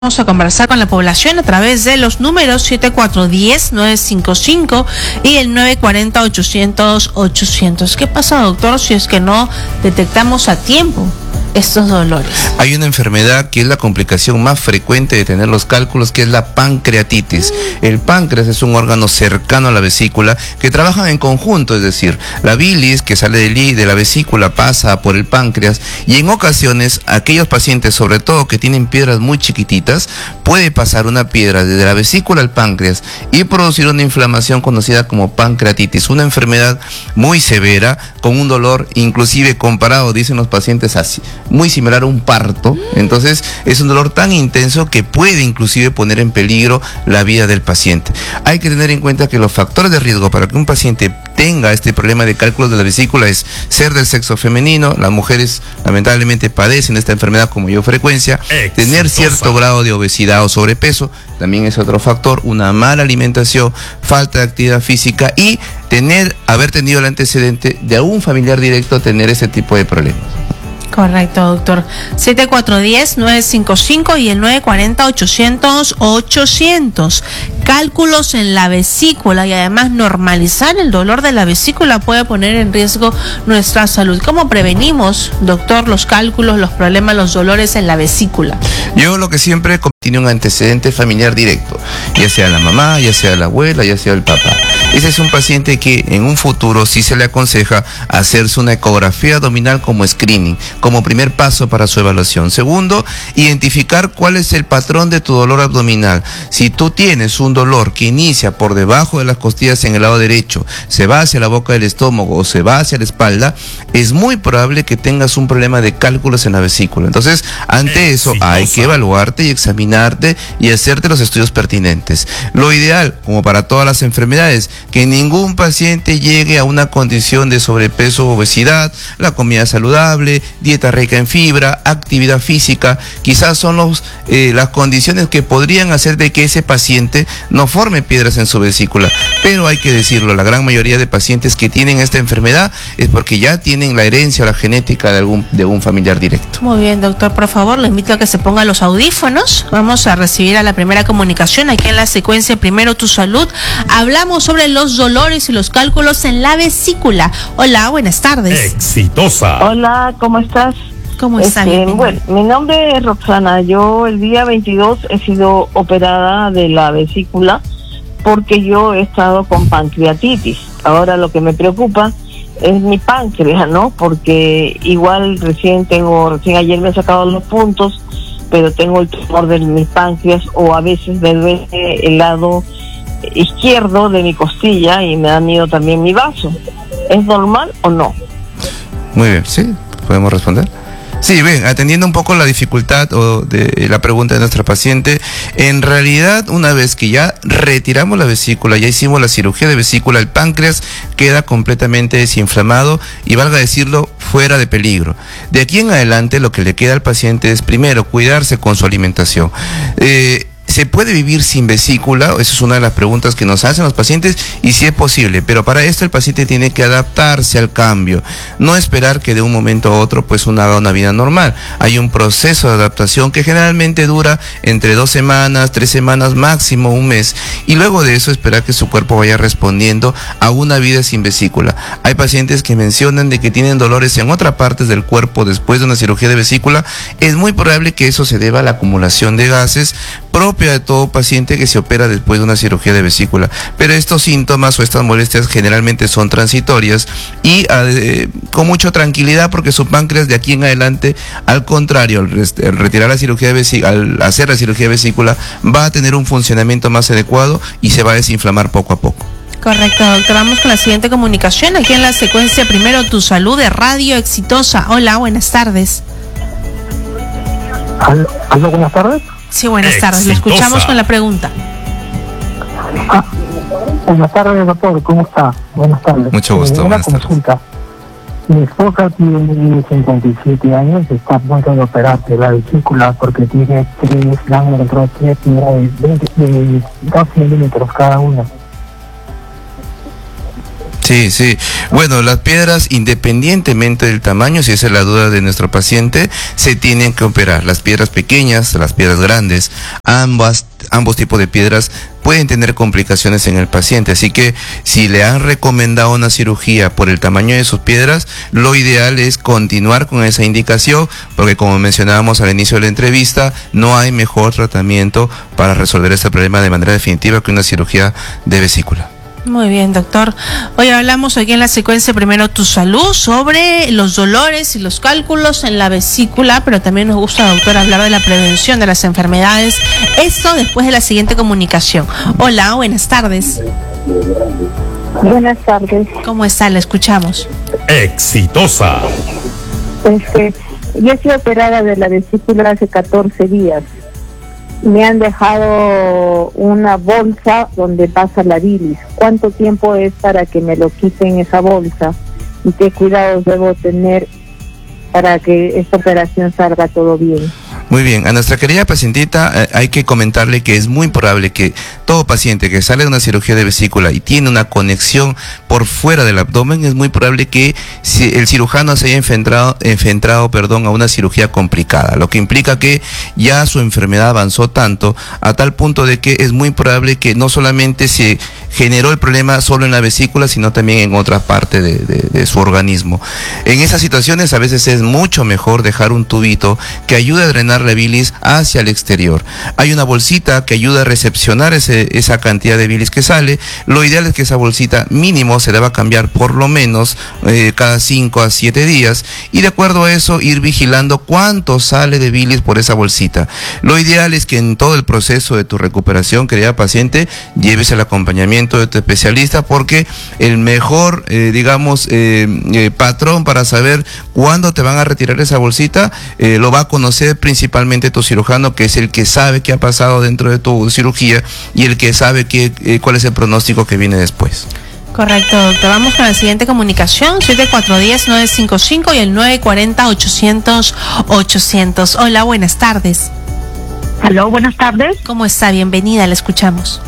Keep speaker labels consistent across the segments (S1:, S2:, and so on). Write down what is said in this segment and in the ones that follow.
S1: Vamos a conversar con la población a través de los números 7410-955 y el 940-800-800. ¿Qué pasa, doctor, si es que no detectamos a tiempo estos dolores?
S2: Hay una enfermedad que es la complicación más frecuente de tener los cálculos, que es la pancreatitis. El páncreas es un órgano cercano a la vesícula que trabajan en conjunto, es decir, la bilis que sale de la vesícula pasa por el páncreas, y en ocasiones aquellos pacientes, sobre todo que tienen piedras muy chiquititas, puede pasar una piedra desde la vesícula al páncreas y producir una inflamación conocida como pancreatitis, una enfermedad muy severa con un dolor inclusive comparado, dicen los pacientes, así muy similar a un parto. Entonces es un dolor tan intenso que puede inclusive poner en peligro la vida del paciente. Hay que tener en cuenta que los factores de riesgo para que un paciente tenga este problema de cálculos de la vesícula es ser del sexo femenino. Las mujeres lamentablemente padecen esta enfermedad con mayor frecuencia. Tener cierto grado de obesidad o sobrepeso también es otro factor, una mala alimentación, falta de actividad física y haber tenido el antecedente de algún familiar directo tener ese tipo de problemas.
S1: Correcto, doctor. 7410-955 y el 940-800-800. Cálculos en la vesícula y además normalizar el dolor de la vesícula puede poner en riesgo nuestra salud. ¿Cómo prevenimos, doctor, los cálculos, los problemas, los dolores en la vesícula?
S2: Yo lo que siempre tiene un antecedente familiar directo, ya sea la mamá, ya sea la abuela, ya sea el papá. Ese es un paciente que en un futuro sí se le aconseja hacerse una ecografía abdominal como screening, como primer paso para su evaluación. Segundo, identificar cuál es el patrón de tu dolor abdominal. Si tú tienes un dolor que inicia por debajo de las costillas en el lado derecho, se va hacia la boca del estómago o se va hacia la espalda, es muy probable que tengas un problema de cálculos en la vesícula. Entonces, ante eso hay que evaluarte y examinarte y hacerte los estudios pertinentes. Lo ideal, como para todas las enfermedades, que ningún paciente llegue a una condición de sobrepeso o obesidad. La comida saludable, dieta rica en fibra, actividad física, quizás son las condiciones que podrían hacer de que ese paciente no forme piedras en su vesícula. Pero hay que decirlo, la gran mayoría de pacientes que tienen esta enfermedad es porque ya tienen la herencia o la genética de algún familiar directo.
S1: Muy bien, doctor, por favor, le invito a que se ponga los audífonos. Vamos a recibir a la primera comunicación aquí en la secuencia Primero Tu Salud. Hablamos sobre los dolores y los cálculos en la vesícula. Hola, buenas tardes.
S3: Exitosa.
S4: Hola, ¿cómo estás?
S1: ¿Cómo está?
S4: Bueno, mi nombre es Roxana. Yo el día 22 he sido operada de la vesícula porque yo he estado con pancreatitis. Ahora lo que me preocupa es mi páncreas, ¿no? Porque igual recién ayer me he sacado los puntos, pero tengo el tumor de mi páncreas, o a veces me duele el lado izquierdo de mi costilla y me da miedo también mi vaso. ¿Es normal o no?
S2: Muy bien, ¿sí? ¿Podemos responder? Sí, bien, atendiendo un poco la dificultad de la pregunta de nuestra paciente, en realidad una vez que ya retiramos la vesícula, ya hicimos la cirugía de vesícula, el páncreas queda completamente desinflamado y, valga decirlo, fuera de peligro. De aquí en adelante lo que le queda al paciente es primero cuidarse con su alimentación. ¿Se puede vivir sin vesícula? Esa es una de las preguntas que nos hacen los pacientes, y sí es posible, pero para esto el paciente tiene que adaptarse al cambio, no esperar que de un momento a otro pues haga una vida normal. Hay un proceso de adaptación que generalmente dura entre 2 semanas, 3 semanas, máximo un mes, y luego de eso esperar que su cuerpo vaya respondiendo a una vida sin vesícula. Hay pacientes que mencionan de que tienen dolores en otras partes del cuerpo después de una cirugía de vesícula. Es muy probable que eso se deba a la acumulación de gases propia de todo paciente que se opera después de una cirugía de vesícula, pero estos síntomas o estas molestias generalmente son transitorias y con mucha tranquilidad, porque su páncreas de aquí en adelante, al contrario, al retirar la cirugía de vesícula, al hacer la cirugía de vesícula, va a tener un funcionamiento más adecuado y se va a desinflamar poco a poco.
S1: Correcto, doctor. Vamos con la siguiente comunicación aquí en la secuencia Primero Tu Salud de Radio Exitosa. Hola, buenas tardes.
S5: ¿Aló, buenas tardes?
S1: Sí, buenas tardes. Le escuchamos con la pregunta.
S5: Buenas tardes, doctor. ¿Cómo está? Buenas tardes.
S2: Mucho gusto.
S5: Una consulta. Mi esposa tiene 57 años, está a punto de operarse la vesícula porque tiene 3 ganglios de 2 milímetros cada una.
S2: Sí, sí. Bueno, las piedras, independientemente del tamaño, si esa es la duda de nuestro paciente, se tienen que operar. Las piedras pequeñas, las piedras grandes, ambos tipos de piedras pueden tener complicaciones en el paciente. Así que si le han recomendado una cirugía por el tamaño de sus piedras, lo ideal es continuar con esa indicación, porque como mencionábamos al inicio de la entrevista, no hay mejor tratamiento para resolver este problema de manera definitiva que una cirugía de vesícula.
S1: Muy bien, doctor. Hoy hablamos aquí en la secuencia Primero Tu Salud sobre los dolores y los cálculos en la vesícula, pero también nos gusta, doctor, hablar de la prevención de las enfermedades. Esto después de la siguiente comunicación. Hola, buenas tardes.
S3: Buenas tardes.
S1: ¿Cómo está? La escuchamos.
S6: Exitosa.
S3: Yo estoy operada de la vesícula hace 14 días. Me han dejado una bolsa donde pasa la bilis. ¿Cuánto tiempo es para que me lo quiten esa bolsa? ¿Y qué cuidados debo tener para que esta operación salga todo bien?
S2: Muy bien, a nuestra querida pacientita hay que comentarle que es muy probable que todo paciente que sale de una cirugía de vesícula y tiene una conexión por fuera del abdomen, es muy probable que el cirujano se haya enfrentado a una cirugía complicada, lo que implica que ya su enfermedad avanzó tanto a tal punto de que es muy probable que no solamente se generó el problema solo en la vesícula, sino también en otra parte de su organismo. En esas situaciones a veces es mucho mejor dejar un tubito que ayude a drenar la bilis hacia el exterior. Hay una bolsita que ayuda a recepcionar esa cantidad de bilis que sale. Lo ideal es que esa bolsita mínimo se deba cambiar por lo menos cada 5 a 7 días, y de acuerdo a eso ir vigilando cuánto sale de bilis por esa bolsita. Lo ideal es que en todo el proceso de tu recuperación, querida paciente, lleves el acompañamiento de tu especialista, porque el mejor patrón para saber cuándo te van a retirar esa bolsita lo va a conocer principalmente tu cirujano, que es el que sabe qué ha pasado dentro de tu cirugía y el que sabe cuál es el pronóstico que viene después.
S1: Correcto, doctor. Vamos con la siguiente comunicación, 7410-955 y el 940-800-800. Hola, buenas tardes.
S7: Aló, buenas tardes.
S1: ¿Cómo está? Bienvenida, la escuchamos.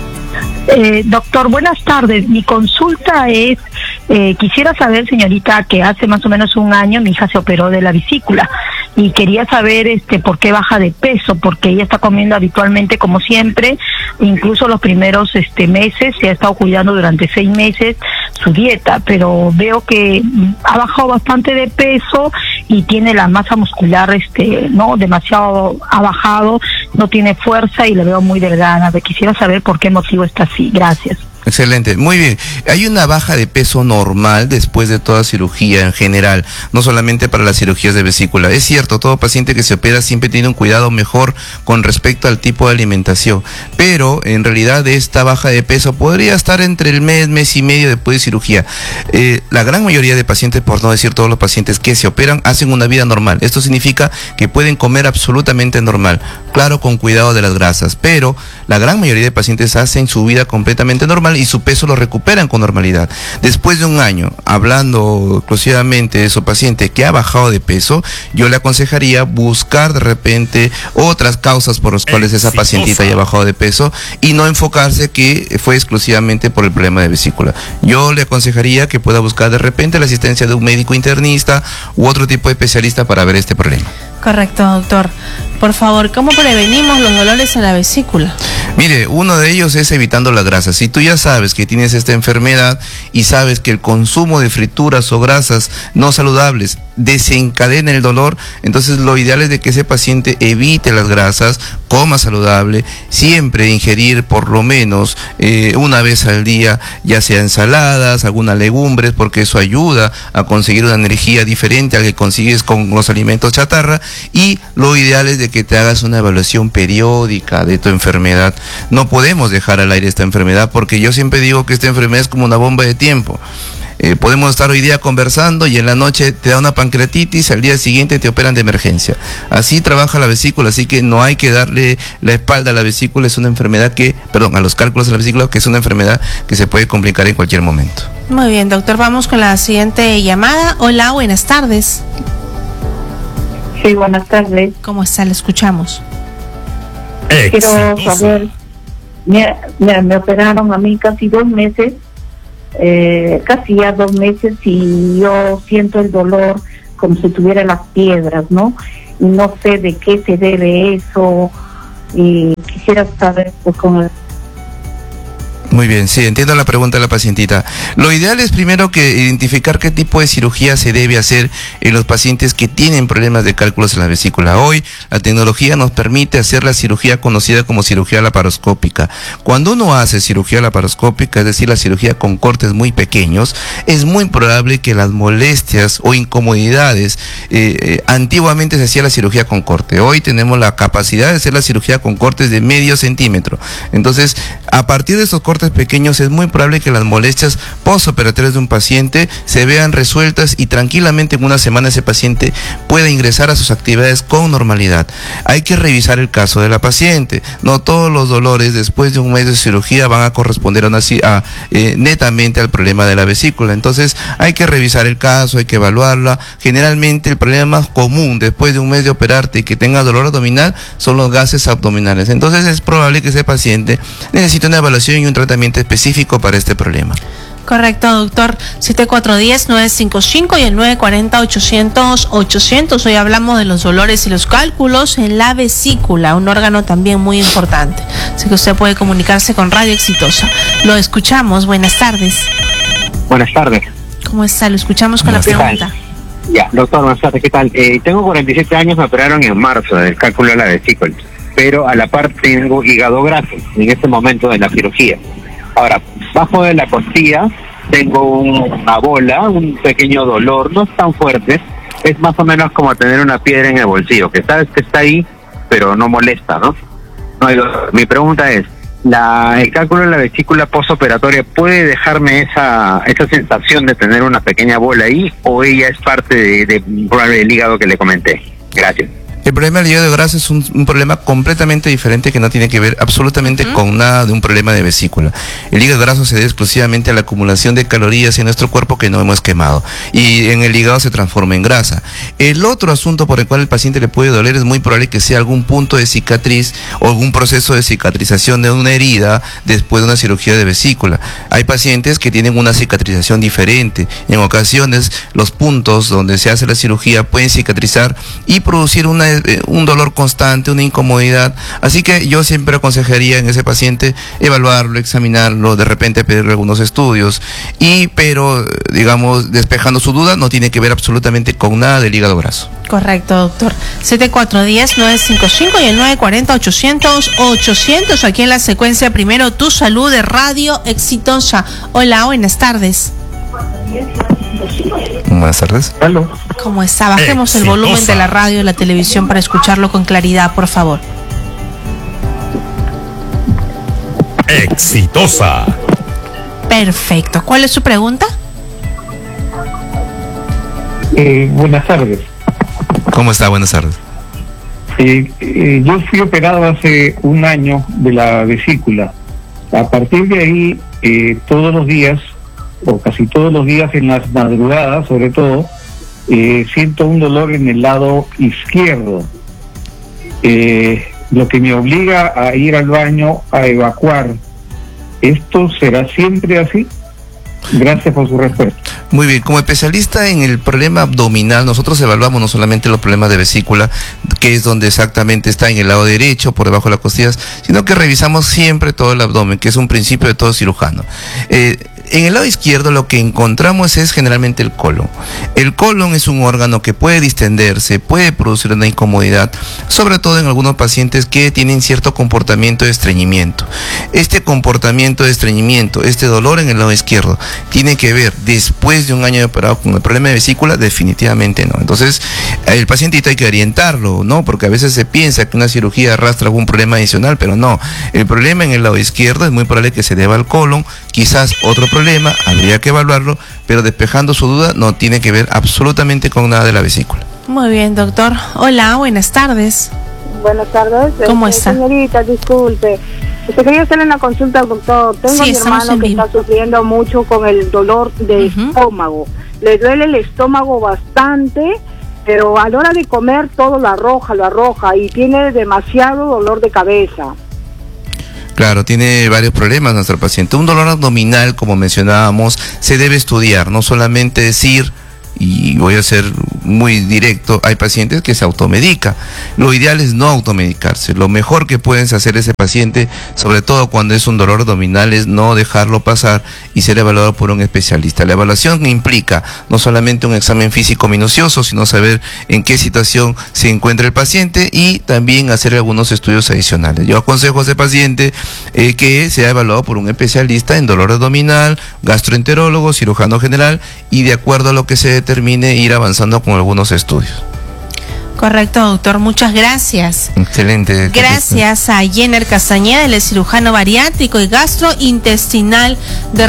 S7: Doctor, buenas tardes. Mi consulta es, quisiera saber, señorita, que hace más o menos un año mi hija se operó de la vesícula y quería saber por qué baja de peso, porque ella está comiendo habitualmente como siempre, incluso los primeros meses, se ha estado cuidando durante 6 meses su dieta, pero veo que ha bajado bastante de peso y tiene la masa muscular no demasiado, ha bajado, no tiene fuerza y la veo muy delgada. Quisiera saber por qué motivo está así. Gracias.
S2: Excelente, muy bien. Hay una baja de peso normal después de toda cirugía en general, no solamente para las cirugías de vesícula. Es cierto, todo paciente que se opera siempre tiene un cuidado mejor con respecto al tipo de alimentación, pero en realidad esta baja de peso podría estar entre el mes y medio después de cirugía. La gran mayoría de pacientes, por no decir todos los pacientes que se operan, hacen una vida normal. Esto significa que pueden comer absolutamente normal, claro, con cuidado de las grasas, pero la gran mayoría de pacientes hacen su vida completamente normal y su peso lo recuperan con normalidad. Después de un año, hablando exclusivamente de su paciente que ha bajado de peso, yo le aconsejaría buscar de repente otras causas por las cuales esa pacientita haya bajado de peso y no enfocarse que fue exclusivamente por el problema de vesícula. Yo le aconsejaría que pueda buscar de repente la asistencia de un médico internista u otro tipo de especialista para ver este problema.
S1: Correcto, doctor. Por favor, ¿cómo prevenimos los dolores en la vesícula?
S2: Mire, uno de ellos es evitando las grasas. Si tú ya sabes que tienes esta enfermedad y sabes que el consumo de frituras o grasas no saludables desencadena el dolor, entonces lo ideal es de que ese paciente evite las grasas, coma saludable, siempre ingerir por lo menos una vez al día, ya sea ensaladas, algunas legumbres, porque eso ayuda a conseguir una energía diferente a la que consigues con los alimentos chatarra, y lo ideal es de que te hagas una evaluación periódica de tu enfermedad. No podemos dejar al aire esta enfermedad, porque yo siempre digo que esta enfermedad es como una bomba de tiempo. Podemos estar hoy día conversando y en la noche te da una pancreatitis, al día siguiente te operan de emergencia. Así trabaja la vesícula, así que no hay que darle la espalda a la vesícula, es una enfermedad a los cálculos de la vesícula, que es una enfermedad que se puede complicar en cualquier momento.
S1: Muy bien, doctor, vamos con la siguiente llamada. Hola, buenas tardes.
S3: Sí, buenas tardes.
S1: ¿Cómo está? Le escuchamos.
S3: Quiero saber, me operaron a mí casi 2 meses casi ya 2 meses y yo siento el dolor como si tuviera las piedras, ¿no? Y no sé de qué se debe eso y quisiera saber pues con el...
S2: Muy bien, sí, entiendo la pregunta de la pacientita. Lo ideal es primero que identificar qué tipo de cirugía se debe hacer en los pacientes que tienen problemas de cálculos en la vesícula. Hoy la tecnología nos permite hacer la cirugía conocida como cirugía laparoscópica. Cuando uno hace cirugía laparoscópica, es decir, la cirugía con cortes muy pequeños, es muy probable que las molestias o incomodidades, antiguamente se hacía la cirugía con corte. Hoy tenemos la capacidad de hacer la cirugía con cortes de medio centímetro. Entonces, a partir de esos cortes pequeños es muy probable que las molestias postoperatorias de un paciente se vean resueltas y tranquilamente en una semana ese paciente pueda ingresar a sus actividades con normalidad. Hay que revisar el caso de la paciente. No todos los dolores después de un mes de cirugía van a corresponder netamente al problema de la vesícula. Entonces hay que revisar el caso, hay que evaluarla. Generalmente el problema más común después de un mes de operarte y que tenga dolor abdominal son los gases abdominales. Entonces es probable que ese paciente necesite una evaluación y un tratamiento específico para este problema.
S1: Correcto, doctor. 7410-955 y el 940-800-800. Hoy hablamos de los dolores y los cálculos en la vesícula, un órgano también muy importante. Así que usted puede comunicarse con Radio Exitosa. Lo escuchamos. Buenas tardes.
S8: Buenas tardes.
S1: ¿Cómo está? Lo escuchamos con la pregunta.
S8: Ya, doctor, buenas tardes. ¿Qué tal? Tengo 47 años, me operaron en marzo del cálculo de la vesícula, pero a la par tengo hígado graso en este momento de la cirugía. Ahora, bajo de la costilla tengo una bola, un pequeño dolor, no es tan fuerte, es más o menos como tener una piedra en el bolsillo, que sabes que está ahí, pero no molesta, ¿no? No hay dolor. Mi pregunta es, ¿el cálculo de la vesícula postoperatoria puede dejarme esa sensación de tener una pequeña bola ahí, o ella es parte del hígado que le comenté? Gracias.
S2: El problema del hígado graso es un problema completamente diferente que no tiene que ver absolutamente con nada de un problema de vesícula. El hígado graso se debe exclusivamente a la acumulación de calorías en nuestro cuerpo que no hemos quemado. Y en el hígado se transforma en grasa. El otro asunto por el cual el paciente le puede doler es muy probable que sea algún punto de cicatriz o algún proceso de cicatrización de una herida después de una cirugía de vesícula. Hay pacientes que tienen una cicatrización diferente. En ocasiones los puntos donde se hace la cirugía pueden cicatrizar y producir un dolor constante, una incomodidad. Así que yo siempre aconsejaría en ese paciente evaluarlo, examinarlo, de repente pedirle algunos estudios, pero digamos, despejando su duda, no tiene que ver absolutamente con nada del hígado graso.
S1: Correcto, doctor. 7410-955 y el 940-800-800 aquí en la secuencia Primero Tu Salud de Radio Exitosa. Hola, buenas tardes.
S2: Buenas tardes.
S6: Aló.
S1: ¿Cómo está? Bajemos el volumen de la radio y la televisión para escucharlo con claridad, por favor.
S6: Exitosa.
S1: Perfecto. ¿Cuál es su pregunta?
S5: Buenas tardes.
S2: ¿Cómo está? Buenas tardes.
S5: Yo fui operado hace 1 año de la vesícula. A partir de ahí, todos los días, o casi todos los días en las madrugadas, sobre todo, siento un dolor en el lado izquierdo, lo que me obliga a ir al baño a evacuar. ¿Esto será siempre así? Gracias por su respuesta.
S2: Muy bien, como especialista en el problema abdominal, nosotros evaluamos no solamente los problemas de vesícula, que es donde exactamente está en el lado derecho, por debajo de las costillas, sino que revisamos siempre todo el abdomen, que es un principio de todo cirujano. En el lado izquierdo lo que encontramos es generalmente el colon. El colon es un órgano que puede distenderse, puede producir una incomodidad, sobre todo en algunos pacientes que tienen cierto comportamiento de estreñimiento. Este comportamiento de estreñimiento, este dolor en el lado izquierdo, tiene que ver después de 1 año de operado con el problema de vesícula, definitivamente no. Entonces, el pacientito hay que orientarlo, ¿no? Porque a veces se piensa que una cirugía arrastra algún problema adicional, pero no. El problema en el lado izquierdo es muy probable que se deba al colon, quizás otro problema, habría que evaluarlo, pero despejando su duda no tiene que ver absolutamente con nada de la vesícula.
S1: Muy bien, doctor. Hola, buenas tardes.
S3: Buenas tardes.
S1: ¿Cómo está?
S3: Señorita, disculpe. Quería hacerle una consulta al doctor. Tengo a mi hermano que está sufriendo mucho con el dolor de estómago. Le duele el estómago bastante, pero a la hora de comer todo lo arroja y tiene demasiado dolor de cabeza.
S2: Claro, tiene varios problemas nuestro paciente. Un dolor abdominal, como mencionábamos, se debe estudiar, no solamente decir, y voy a ser muy directo, hay pacientes que se automedica. Lo ideal es no automedicarse. Lo mejor que pueden hacer ese paciente, sobre todo cuando es un dolor abdominal, es no dejarlo pasar y ser evaluado por un especialista. La evaluación implica no solamente un examen físico minucioso, sino saber en qué situación se encuentra el paciente y también hacer algunos estudios adicionales. Yo aconsejo a ese paciente que sea evaluado por un especialista en dolor abdominal, gastroenterólogo, cirujano general, y de acuerdo a lo que se determine ir avanzando con algunos estudios.
S1: Correcto, doctor, muchas gracias.
S2: Excelente.
S1: Gracias a Jenner Castañeda, el cirujano bariátrico y gastrointestinal de